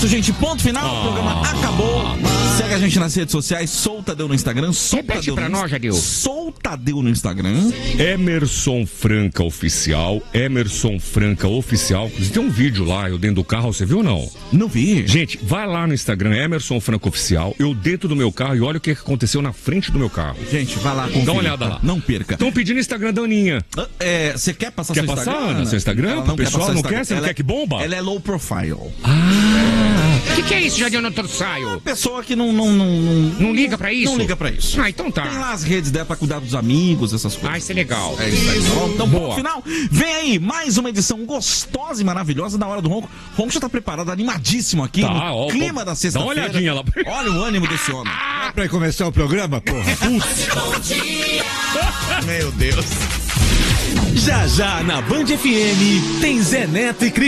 isso, gente. Ponto final. O programa acabou. Segue a gente nas redes sociais. Soltadeu no Instagram. Repete pra nós, Jadeu. Soltadeu no Instagram. Emerson Franca Oficial. Emerson Franca Oficial. Tem um vídeo lá, eu dentro do carro, você viu ou não? Não vi. Gente, vai lá no Instagram, Emerson Franca Oficial. Eu dentro do meu carro e olha o que aconteceu na frente do meu carro. Gente, vai lá. Dá uma olhada lá. Não perca. Estão pedindo Instagram da Aninha. Você quer passar Quer seu passar, Instagram? Ana, seu Instagram? Pro pessoal não quer? Você não quer que bomba? Ela é low profile. O que é isso, Jadeu Notorsaio? Pessoa que não liga pra isso? Não liga pra isso. Ah, então tá. Tem lá as redes dela pra cuidar dos amigos, essas coisas. Ah, isso é legal. É isso aí, tá bom? Então, Boa. ponto final. Vem aí, mais uma edição gostosa e maravilhosa da Hora do Ronco. O Ronco já tá preparado, animadíssimo aqui, no clima da sexta-feira. Dá uma olhadinha lá. Olha o ânimo desse homem. Pra começar o programa, porra. Meu Deus. Já já na Band FM tem Zé Neto e Cris.